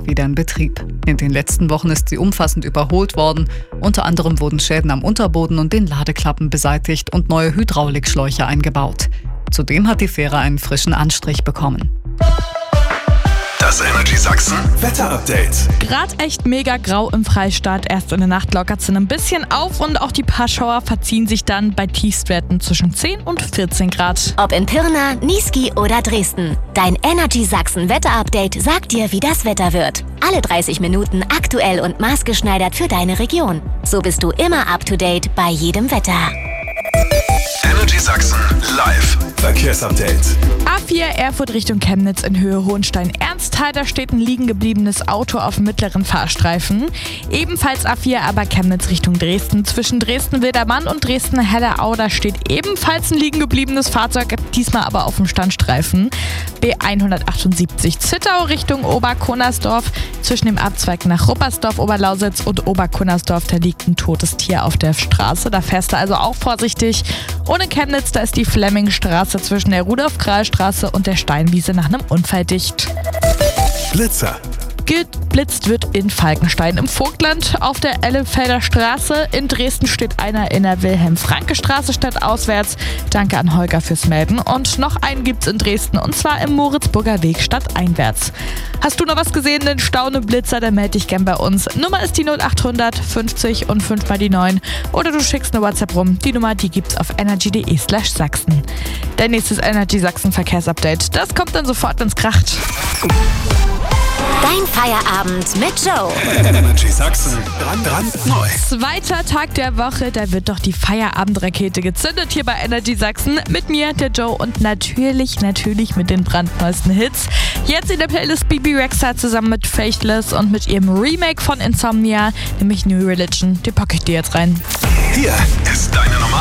Donnerstag wieder in Betrieb. In den letzten Wochen ist sie umfassend überholt worden. Unter anderem wurden Schäden am Unterboden und den Ladeklappen beseitigt und neue Hydraulikschläuche eingebaut. Zudem hat die Fähre einen frischen Anstrich bekommen. Das Energy Sachsen Wetterupdate. Gerade echt mega grau im Freistaat. Erst in der Nacht lockert es ein bisschen auf und auch die paar Schauer verziehen sich dann bei Tiefstwerten zwischen 10 und 14 Grad. Ob in Pirna, Niesky oder Dresden. Dein Energy Sachsen Wetterupdate sagt dir, wie das Wetter wird. Alle 30 Minuten aktuell und maßgeschneidert für deine Region. So bist du immer up to date bei jedem Wetter. Energy Sachsen live Verkehrsupdate. A4 Erfurt Richtung Chemnitz in Höhe Hohenstein-Ernsthal. Da steht ein liegen gebliebenes Auto auf dem mittleren Fahrstreifen. Ebenfalls A4, aber Chemnitz Richtung Dresden. Zwischen Dresden-Wildermann und Dresden-Hellerau, da steht ebenfalls ein liegen gebliebenes Fahrzeug, diesmal aber auf dem Standstreifen. B178 Zittau Richtung Oberkunnersdorf. Zwischen dem Abzweig nach Ruppersdorf, Oberlausitz und Oberkunnersdorf, da liegt ein totes Tier auf der Straße. Da fährst du also auch vorsichtig. Ohne Chemnitz, da ist die Flemmingstraße zwischen der Rudolf-Krall-Straße und der Steinwiese nach einem Unfall dicht. Blitzer. Geblitzt wird in Falkenstein im Vogtland auf der Ellenfelder Straße. In Dresden steht einer in der Wilhelm-Franke-Straße stadtauswärts. Danke an Holger fürs Melden. Und noch einen gibt's in Dresden und zwar im Moritzburger Weg stadteinwärts. Hast du noch was gesehen, den Staune Blitzer, dann melde dich gern bei uns. Nummer ist die 0800 50 und 5 mal die 9. Oder du schickst eine WhatsApp rum. Die Nummer, die gibt's auf energy.de/Sachsen. Dein nächstes Energy Sachsen Verkehrsupdate. Das kommt dann sofort, wenn's kracht. Dein Feierabend mit Joe. Energy Sachsen brandneu. Zweiter Tag der Woche, da wird doch die Feierabendrakete gezündet hier bei Energy Sachsen. Mit mir, der Joe und natürlich mit den brandneuesten Hits. Jetzt in der Playlist Bibi Rexha zusammen mit Faithless und mit ihrem Remake von Insomnia, nämlich New Religion. Die packe ich dir jetzt rein. Hier ist deine Nummer